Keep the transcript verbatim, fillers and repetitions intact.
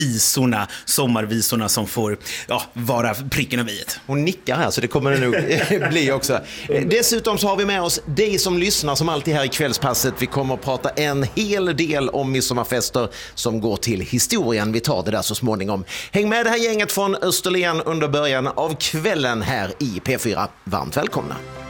isorna, sommarvisorna som får ja, vara pricken över i. Hon nickar här, så det kommer det nog bli också. Dessutom så har vi med oss dig som lyssnar som alltid här i Kvällspasset. Vi kommer att prata en hel del om midsommarfester som går till historien. Vi tar det där så småningom. Häng med det här gänget från Österlen under början av kvällen här i P fyra. Varmt välkomna.